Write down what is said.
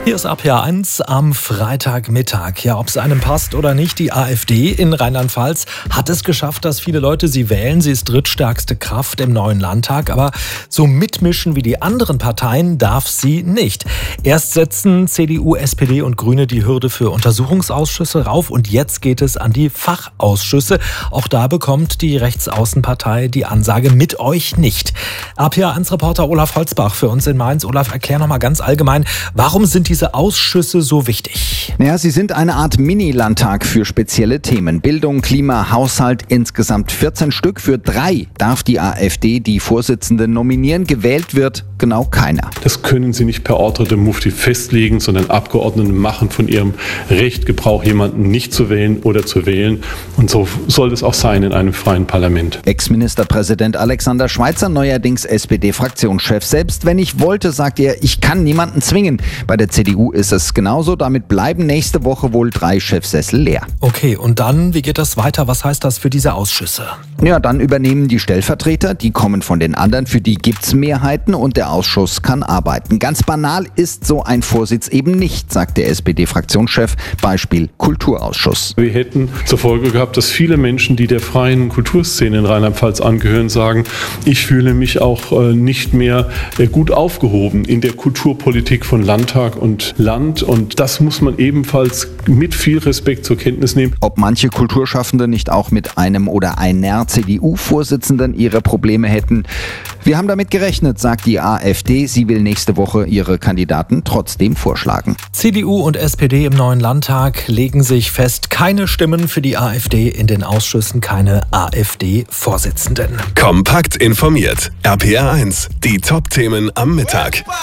Hier ist RPA1 am Freitagmittag. Ja, ob es einem passt oder nicht, die AfD in Rheinland-Pfalz hat es geschafft, dass viele Leute sie wählen. Sie ist drittstärkste Kraft im neuen Landtag, aber so mitmischen wie die anderen Parteien darf sie nicht. Erst setzen CDU, SPD und Grüne die Hürde für Untersuchungsausschüsse rauf und jetzt geht es an die Fachausschüsse. Auch da bekommt die Rechtsaußenpartei die Ansage, mit euch nicht. RPA1-Reporter Olaf Holzbach für uns in Mainz. Olaf, erklär noch mal ganz allgemein, warum sind diese Ausschüsse so wichtig? Ja, sie sind eine Art Mini-Landtag für spezielle Themen. Bildung, Klima, Haushalt, insgesamt 14 Stück. Für 3 darf die AfD die Vorsitzende nominieren. Gewählt wird genau keiner. Das können Sie nicht per Ordre dem Mufti festlegen, sondern Abgeordnete machen von ihrem Recht Gebrauch, jemanden nicht zu wählen oder zu wählen. Und so soll es auch sein in einem freien Parlament. Ex-Ministerpräsident Alexander Schweitzer, neuerdings SPD-Fraktionschef. Selbst wenn ich wollte, sagt er, ich kann niemanden zwingen. Bei der CDU ist es genauso. Damit bleiben nächste Woche wohl 3 Chefsessel leer. Okay, und dann, wie geht das weiter? Was heißt das für diese Ausschüsse? Ja, dann übernehmen die Stellvertreter, die kommen von den anderen, für die gibt's Mehrheiten und der Ausschuss kann arbeiten. Ganz banal ist so ein Vorsitz eben nicht, sagt der SPD-Fraktionschef. Beispiel Kulturausschuss. Wir hätten zur Folge gehabt, dass viele Menschen, die der freien Kulturszene in Rheinland-Pfalz angehören, sagen, ich fühle mich auch nicht mehr gut aufgehoben in der Kulturpolitik von Landtag und Land. Und das muss man ebenfalls mit viel Respekt zur Kenntnis nehmen. Ob manche Kulturschaffende nicht auch mit einem oder einer CDU-Vorsitzenden ihre Probleme hätten? Wir haben damit gerechnet, sagt die AfD. Sie will nächste Woche ihre Kandidaten trotzdem vorschlagen. CDU und SPD im neuen Landtag legen sich fest, keine Stimmen für die AfD in den Ausschüssen, keine AfD-Vorsitzenden. Kompakt informiert. RPA1, die Top-Themen am Mittag.